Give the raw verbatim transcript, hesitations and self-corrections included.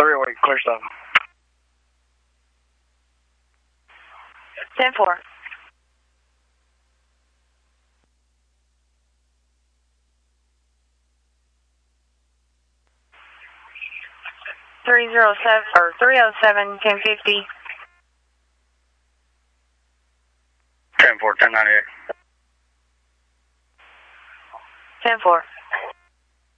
three oh eight, clear stop. ten four. Three zero seven or three oh seven ten fifty. ten four, ten ninety eight. Ten four.